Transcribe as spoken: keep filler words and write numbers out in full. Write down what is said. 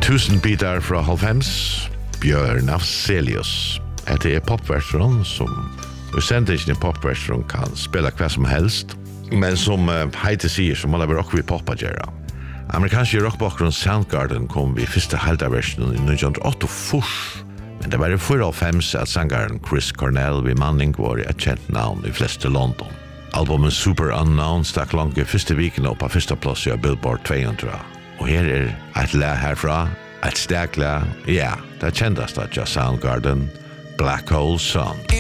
Tusen bitar fra halvfems, Bjørn Afzelius. Det er popversion som og sendingen i popversion kan spela hva som helst, men som uh, Heite sier, så må det være også vi poppa gjøre. Amerikanske rockbakgrunn Soundgarden kom vi første halvdagsversionen i nitton åttiofyra, men det var i fyrtiofem at sangaren Chris Cornell vid manning var et kjent navn i fleste London. Albumen Super Unknown stakk langt i første viken opp av første plass i Billboard two hundred. Og her er et læ herfra, et staklæ, ja, det kjendest at ja Soundgarden, Black Hole Sun.